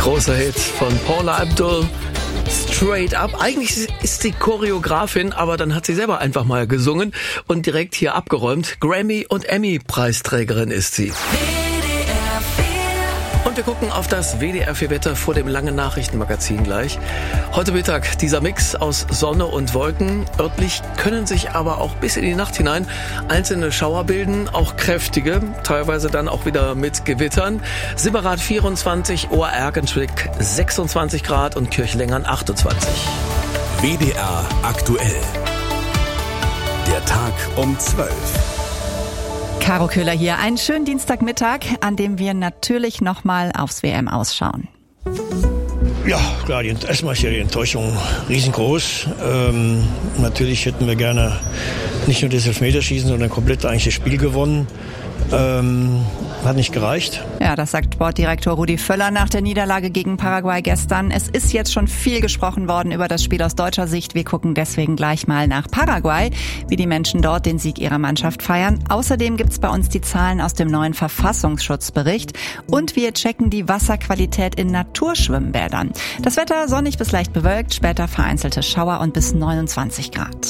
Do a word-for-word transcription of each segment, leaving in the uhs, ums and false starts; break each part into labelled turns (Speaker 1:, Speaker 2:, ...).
Speaker 1: Großer Hit von Paula Abdul, Straight Up. Eigentlich ist sie Choreografin, aber dann hat sie selber einfach mal gesungen und direkt hier abgeräumt. Grammy- und Emmy-Preisträgerin ist sie. Und wir gucken auf das W D R vier Wetter vor dem langen Nachrichtenmagazin gleich. Heute Mittag dieser Mix aus Sonne und Wolken. Örtlich können sich aber auch bis in die Nacht hinein einzelne Schauer bilden, auch kräftige, teilweise dann auch wieder mit Gewittern. Sibberath vierundzwanzig, Ohr-Erkenschwick sechsundzwanzig Grad und Kirchlengern achtundzwanzig.
Speaker 2: W D R aktuell. Der Tag um zwölf.
Speaker 3: Caro Köhler hier. Einen schönen Dienstagmittag, an dem wir natürlich nochmal aufs W M ausschauen.
Speaker 4: Ja, klar, die, erstmal ist ja die Enttäuschung riesengroß. Ähm, natürlich hätten wir gerne nicht nur das Elfmeterschießen, sondern komplett eigentlich das Spiel gewonnen. Ähm, hat nicht gereicht.
Speaker 3: Ja, das sagt Sportdirektor Rudi Völler nach der Niederlage gegen Paraguay gestern. Es ist jetzt schon viel gesprochen worden über das Spiel aus deutscher Sicht. Wir gucken deswegen gleich mal nach Paraguay, wie die Menschen dort den Sieg ihrer Mannschaft feiern. Außerdem gibt's bei uns die Zahlen aus dem neuen Verfassungsschutzbericht und wir checken die Wasserqualität in Naturschwimmbädern. Das Wetter sonnig bis leicht bewölkt, später vereinzelte Schauer und bis neunundzwanzig Grad.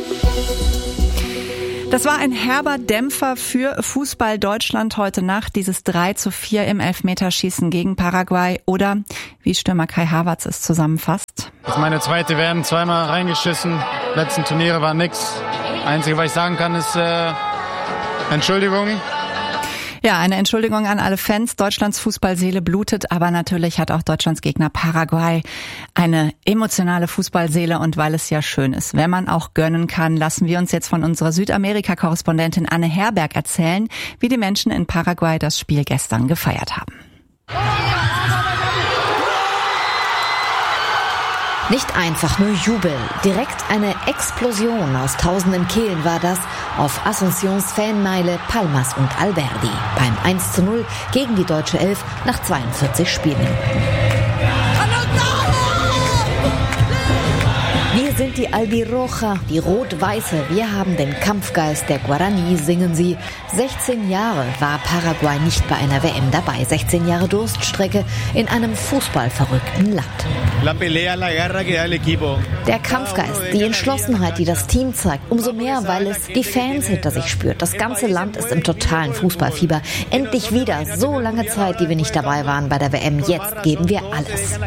Speaker 3: Das war ein herber Dämpfer für Fußball Deutschland heute Nacht, dieses drei zu vier im Elfmeterschießen gegen Paraguay. Oder, wie Stürmer Kai Havertz es zusammenfasst:
Speaker 5: Das ist meine zweite W M, zweimal reingeschissen. Letzten Turniere war nix. Einzige, was ich sagen kann, ist äh, Entschuldigung.
Speaker 3: Ja, eine Entschuldigung an alle Fans. Deutschlands Fußballseele blutet, aber natürlich hat auch Deutschlands Gegner Paraguay eine emotionale Fußballseele. Und weil es ja schön ist, wenn man auch gönnen kann, lassen wir uns jetzt von unserer Südamerika-Korrespondentin Anne Herberg erzählen, wie die Menschen in Paraguay das Spiel gestern gefeiert haben.
Speaker 6: Nicht einfach nur Jubel, direkt eine Explosion aus tausenden Kehlen war das auf Asuncións Fanmeile Palmas und Alberdi beim eins zu null gegen die deutsche Elf nach zweiundvierzig Spielminuten. Wir sind die Albirroja, die Rot-Weiße. Wir haben den Kampfgeist der Guarani, singen sie. sechzehn Jahre war Paraguay nicht bei einer W M dabei. sechzehn Jahre Durststrecke in einem fußballverrückten Land. Der Kampfgeist, die Entschlossenheit, die das Team zeigt, umso mehr, weil es die Fans hinter sich spürt. Das ganze Land ist im totalen Fußballfieber. Endlich wieder, so lange Zeit, die wir nicht dabei waren bei der W M. Jetzt geben wir alles.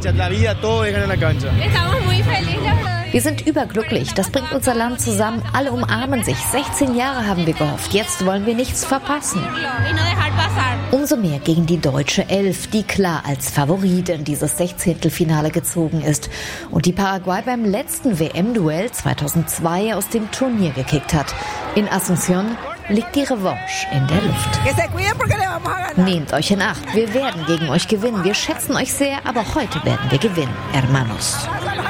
Speaker 6: Wir sind überglücklich. Das bringt unser Land zusammen. Alle umarmen sich. sechzehn Jahre haben wir gehofft. Jetzt wollen wir nichts verpassen. Umso mehr gegen die deutsche Elf, die klar als Favorit in dieses Sechzehntelfinale gezogen ist und die Paraguay beim letzten W M-Duell zweitausendzwei aus dem Turnier gekickt hat. In Asunción liegt die Revanche in der Luft. Nehmt euch in Acht. Wir werden gegen euch gewinnen. Wir schätzen euch sehr, aber heute werden wir gewinnen, hermanos.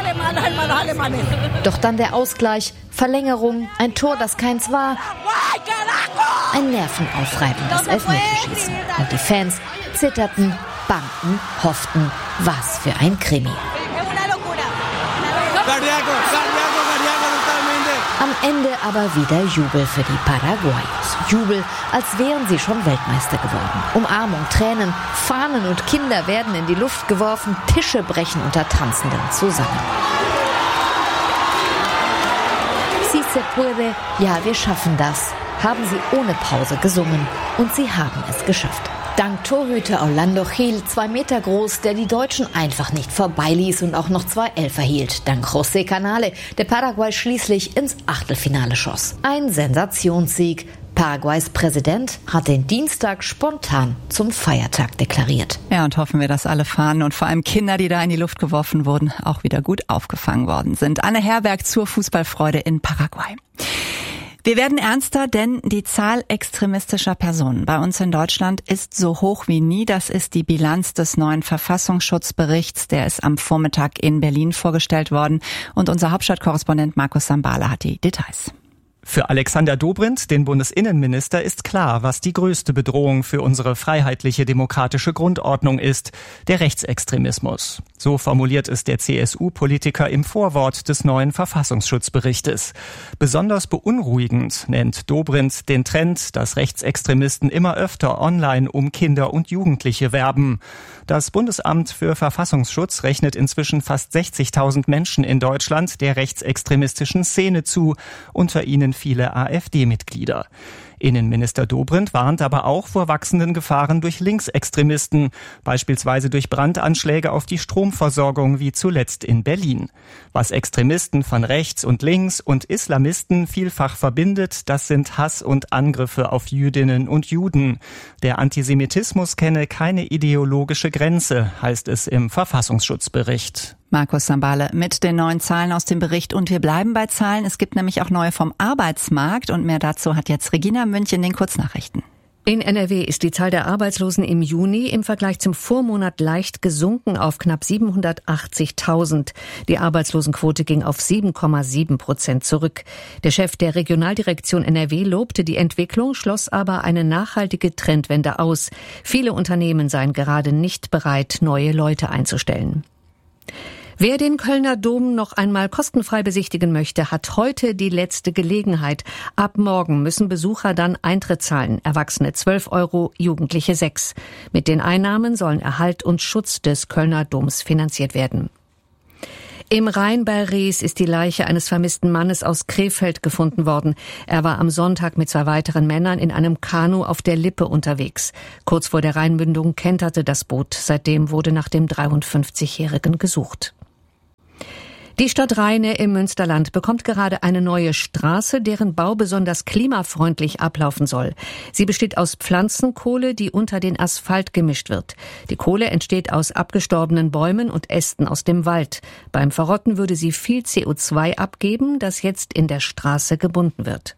Speaker 6: Doch dann der Ausgleich, Verlängerung, ein Tor, das keins war, ein nervenaufreibendes Elfmeterschießen. Und die Fans zitterten, bangten, hofften, was für ein Krimi. Am Ende aber wieder Jubel für die Paraguayos. Jubel, als wären sie schon Weltmeister geworden. Umarmung, Tränen, Fahnen und Kinder werden in die Luft geworfen, Tische brechen unter Tanzenden zusammen. Si se puede, ja, wir schaffen das, haben sie ohne Pause gesungen. Und sie haben es geschafft. Dank Torhüter Orlando Gil, zwei Meter groß, der die Deutschen einfach nicht vorbeiließ und auch noch zwei Elfer hielt. Dank José Canale, der Paraguay schließlich ins Achtelfinale schoss. Ein Sensationssieg. Paraguays Präsident hat den Dienstag spontan zum Feiertag deklariert.
Speaker 3: Ja, und hoffen wir, dass alle Fahnen und vor allem Kinder, die da in die Luft geworfen wurden, auch wieder gut aufgefangen worden sind. Anne Herberg zur Fußballfreude in Paraguay. Wir werden ernster, denn die Zahl extremistischer Personen bei uns in Deutschland ist so hoch wie nie. Das ist die Bilanz des neuen Verfassungsschutzberichts. Der ist am Vormittag in Berlin vorgestellt worden. Und unser Hauptstadtkorrespondent Markus Sambale hat die Details.
Speaker 7: Für Alexander Dobrindt, den Bundesinnenminister, ist klar, was die größte Bedrohung für unsere freiheitliche demokratische Grundordnung ist: der Rechtsextremismus. So formuliert es der C S U-Politiker im Vorwort des neuen Verfassungsschutzberichtes. Besonders beunruhigend nennt Dobrindt den Trend, dass Rechtsextremisten immer öfter online um Kinder und Jugendliche werben. Das Bundesamt für Verfassungsschutz rechnet inzwischen fast sechzigtausend Menschen in Deutschland der rechtsextremistischen Szene zu, unter ihnen viele A f D-Mitglieder. Innenminister Dobrindt warnt aber auch vor wachsenden Gefahren durch Linksextremisten, beispielsweise durch Brandanschläge auf die Stromversorgung wie zuletzt in Berlin. Was Extremisten von rechts und links und Islamisten vielfach verbindet, das sind Hass und Angriffe auf Jüdinnen und Juden. Der Antisemitismus kenne keine ideologische Grenze, heißt es im Verfassungsschutzbericht.
Speaker 3: Markus Sambale mit den neuen Zahlen aus dem Bericht. Und wir bleiben bei Zahlen. Es gibt nämlich auch neue vom Arbeitsmarkt. Und mehr dazu hat jetzt Regina Münch in den Kurznachrichten.
Speaker 8: In N R W ist die Zahl der Arbeitslosen im Juni im Vergleich zum Vormonat leicht gesunken auf knapp siebenhundertachtzigtausend. Die Arbeitslosenquote ging auf sieben Komma sieben Prozent zurück. Der Chef der Regionaldirektion N R W lobte die Entwicklung, schloss aber eine nachhaltige Trendwende aus. Viele Unternehmen seien gerade nicht bereit, neue Leute einzustellen. Wer den Kölner Dom noch einmal kostenfrei besichtigen möchte, hat heute die letzte Gelegenheit. Ab morgen müssen Besucher dann Eintritt zahlen. Erwachsene zwölf Euro, Jugendliche sechs. Mit den Einnahmen sollen Erhalt und Schutz des Kölner Doms finanziert werden. Im Rhein bei Rees ist die Leiche eines vermissten Mannes aus Krefeld gefunden worden. Er war am Sonntag mit zwei weiteren Männern in einem Kanu auf der Lippe unterwegs. Kurz vor der Rheinmündung kenterte das Boot. Seitdem wurde nach dem dreiundfünfzigjährigen gesucht. Die Stadt Rheine im Münsterland bekommt gerade eine neue Straße, deren Bau besonders klimafreundlich ablaufen soll. Sie besteht aus Pflanzenkohle, die unter den Asphalt gemischt wird. Die Kohle entsteht aus abgestorbenen Bäumen und Ästen aus dem Wald. Beim Verrotten würde sie viel C O zwei abgeben, das jetzt in der Straße gebunden wird.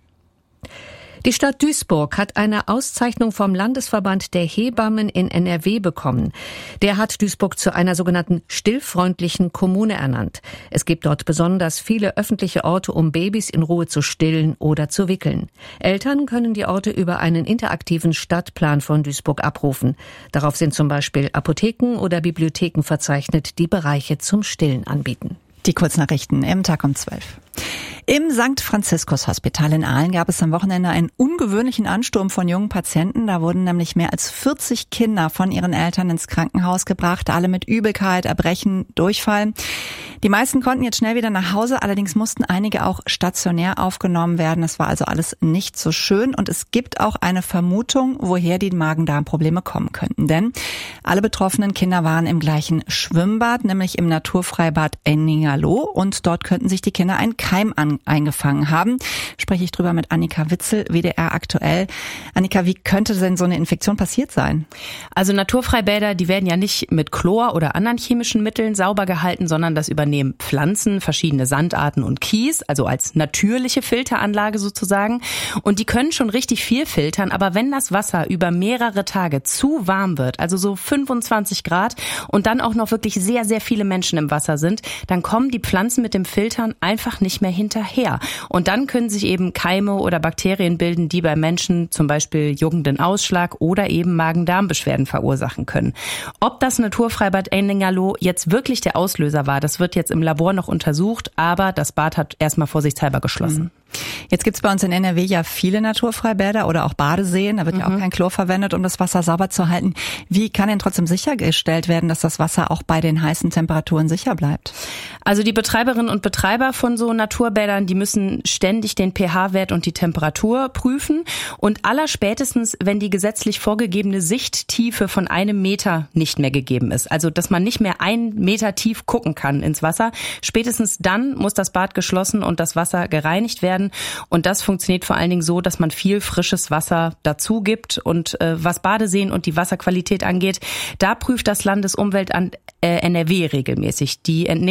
Speaker 8: Die Stadt Duisburg hat eine Auszeichnung vom Landesverband der Hebammen in N R W bekommen. Der hat Duisburg zu einer sogenannten stillfreundlichen Kommune ernannt. Es gibt dort besonders viele öffentliche Orte, um Babys in Ruhe zu stillen oder zu wickeln. Eltern können die Orte über einen interaktiven Stadtplan von Duisburg abrufen. Darauf sind zum Beispiel Apotheken oder Bibliotheken verzeichnet, die Bereiche zum Stillen anbieten.
Speaker 3: Die Kurznachrichten im Tag um zwölf. Im Sankt Franziskus Hospital in Aalen gab es am Wochenende einen ungewöhnlichen Ansturm von jungen Patienten. Da wurden nämlich mehr als vierzig Kinder von ihren Eltern ins Krankenhaus gebracht, alle mit Übelkeit, Erbrechen, Durchfall. Die meisten konnten jetzt schnell wieder nach Hause, allerdings mussten einige auch stationär aufgenommen werden. Das war also alles nicht so schön und es gibt auch eine Vermutung, woher die Magen-Darm-Probleme kommen könnten. Denn alle betroffenen Kinder waren im gleichen Schwimmbad, nämlich im Naturfreibad Enningerloh, und dort könnten sich die Kinder einen Keim an eingefangen haben. Spreche ich drüber mit Annika Witzel, W D R aktuell. Annika, wie könnte denn so eine Infektion passiert sein?
Speaker 9: Also Naturfreibäder, die werden ja nicht mit Chlor oder anderen chemischen Mitteln sauber gehalten, sondern das übernehmen Pflanzen, verschiedene Sandarten und Kies, also als natürliche Filteranlage sozusagen. Und die können schon richtig viel filtern, aber wenn das Wasser über mehrere Tage zu warm wird, also so fünfundzwanzig Grad und dann auch noch wirklich sehr, sehr viele Menschen im Wasser sind, dann kommen die Pflanzen mit dem Filtern einfach nicht mehr hinterher. Und dann können sich eben Keime oder Bakterien bilden, die bei Menschen zum Beispiel juckenden Ausschlag oder eben Magen-Darm-Beschwerden verursachen können. Ob das Naturfreibad Enningerloh jetzt wirklich der Auslöser war, das wird jetzt im Labor noch untersucht, aber das Bad hat erstmal vorsichtshalber geschlossen.
Speaker 3: Jetzt gibt's bei uns in N R W ja viele Naturfreibäder oder auch Badeseen. Da wird mhm. ja auch kein Chlor verwendet, um das Wasser sauber zu halten. Wie kann denn trotzdem sichergestellt werden, dass das Wasser auch bei den heißen Temperaturen sicher bleibt?
Speaker 9: Also die Betreiberinnen und Betreiber von so Naturbädern, die müssen ständig den pH-Wert und die Temperatur prüfen. Und allerspätestens, wenn die gesetzlich vorgegebene Sichttiefe von einem Meter nicht mehr gegeben ist, also dass man nicht mehr einen Meter tief gucken kann ins Wasser, spätestens dann muss das Bad geschlossen und das Wasser gereinigt werden. Und das funktioniert vor allen Dingen so, dass man viel frisches Wasser dazu gibt. Und äh, was Badeseen und die Wasserqualität angeht, da prüft das Landesumweltamt äh, N R W regelmäßig. Die entnehmen laut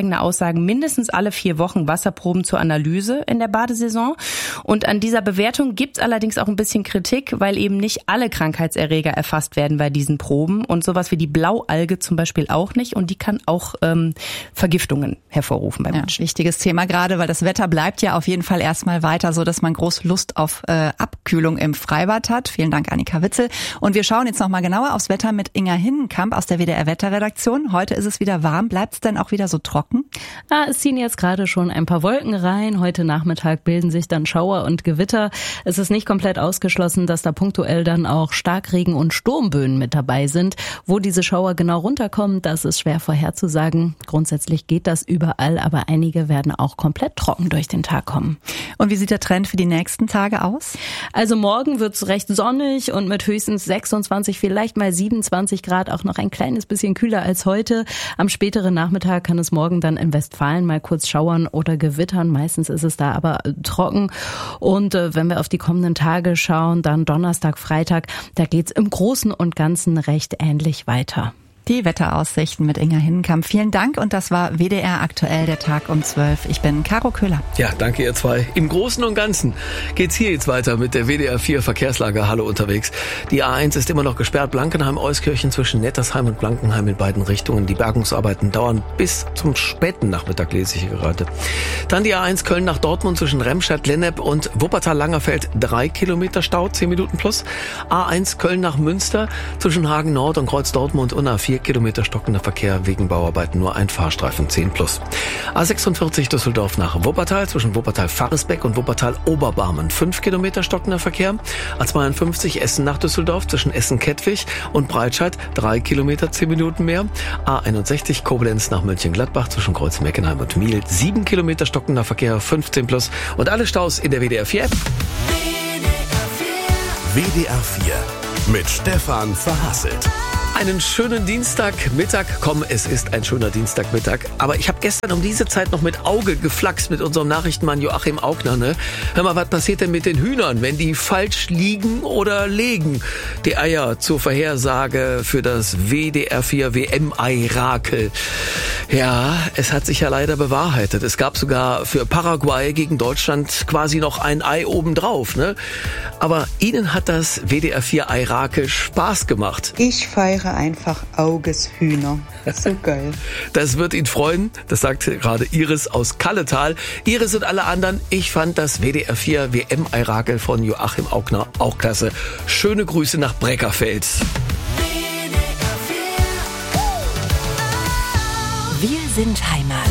Speaker 9: eigene Aussagen mindestens alle vier Wochen Wasserproben zur Analyse in der Badesaison. Und an dieser Bewertung gibt es allerdings auch ein bisschen Kritik, weil eben nicht alle Krankheitserreger erfasst werden bei diesen Proben und sowas wie die Blaualge zum Beispiel auch nicht. Und die kann auch ähm, Vergiftungen hervorrufen bei Menschen.
Speaker 3: Ja, wichtiges Thema gerade, weil das Wetter bleibt ja auf jeden Fall erstmal weiter so, dass man groß Lust auf äh, Abkühlung im Freibad hat. Vielen Dank, Annika Witzel. Und wir schauen jetzt nochmal genauer aufs Wetter mit Inga Hinnenkamp aus der W D R-Wetterredaktion. Heute ist es wieder warm. Bleibt es denn auch wieder so trocken?
Speaker 10: Ah, es ziehen jetzt gerade schon ein paar Wolken rein. Heute Nachmittag bilden sich dann Schauer und Gewitter. Es ist nicht komplett ausgeschlossen, dass da punktuell dann auch Starkregen und Sturmböen mit dabei sind. Wo diese Schauer genau runterkommen, das ist schwer vorherzusagen. Grundsätzlich geht das überall, aber einige werden auch komplett trocken durch den Tag kommen.
Speaker 3: Und wie sieht der Trend für die nächsten Tage aus?
Speaker 10: Also morgen wird's recht sonnig und mit höchstens sechsundzwanzig, vielleicht mal siebenundzwanzig Grad, auch noch ein kleines bisschen kühler als heute. Am späteren Nachmittag kann es morgen dann in Westfalen mal kurz schauern oder gewittern. Meistens ist es da aber trocken. Und äh, wenn wir auf die kommenden Tage schauen, dann Donnerstag, Freitag, da geht's im Großen und Ganzen recht ähnlich weiter.
Speaker 3: Die Wetteraussichten mit Inga Hinnenkamp. Vielen Dank und das war W D R aktuell, der Tag um zwölf. Ich bin Caro Köhler.
Speaker 1: Ja, danke ihr zwei. Im Großen und Ganzen geht's hier jetzt weiter mit der W D R vier Verkehrslage. Hallo unterwegs. Die A eins ist immer noch gesperrt. Blankenheim-Euskirchen zwischen Nettersheim und Blankenheim in beiden Richtungen. Die Bergungsarbeiten dauern bis zum späten Nachmittag, lese ich hier gerade. Dann die A eins Köln nach Dortmund zwischen Remscheid-Lennep und Wuppertal-Langerfeld. Drei Kilometer Stau, zehn Minuten plus. A eins Köln nach Münster zwischen Hagen Nord und Kreuz Dortmund und A vier Kilometer stockender Verkehr wegen Bauarbeiten, nur ein Fahrstreifen, zehn plus. A sechsundvierzig Düsseldorf nach Wuppertal zwischen Wuppertal-Faresbeck und Wuppertal-Oberbarmen, fünf Kilometer stockender Verkehr. A zweiundfünfzig Essen nach Düsseldorf zwischen Essen-Kettwig und Breitscheid, drei Kilometer, zehn Minuten mehr. A einundsechzig Koblenz nach Mönchengladbach zwischen Kreuz-Meckenheim und Miel, sieben Kilometer stockender Verkehr, fünfzehn plus. Und alle Staus in der W D R vier App.
Speaker 2: W D R vier mit Stefan Verhasselt.
Speaker 1: Einen schönen Dienstagmittag. Komm, es ist ein schöner Dienstagmittag. Aber ich habe gestern um diese Zeit noch mit Auge geflaxt mit unserem Nachrichtenmann Joachim Augner. Ne? Hör mal, was passiert denn mit den Hühnern, wenn die falsch liegen oder legen? Die Eier zur Vorhersage für das W D R vier W M-Eirakel. Ja, es hat sich ja leider bewahrheitet. Es gab sogar für Paraguay gegen Deutschland quasi noch ein Ei obendrauf. Ne? Aber Ihnen hat das W D R vier Eirakel Spaß gemacht.
Speaker 11: Ich feiere einfach Augeshühner. So geil.
Speaker 1: Das wird ihn freuen. Das sagt gerade Iris aus Kalletal. Iris und alle anderen, ich fand das W D R vier W M-Eirakel von Joachim Augner auch klasse. Schöne Grüße nach Breckerfels.
Speaker 12: Wir sind Heimat.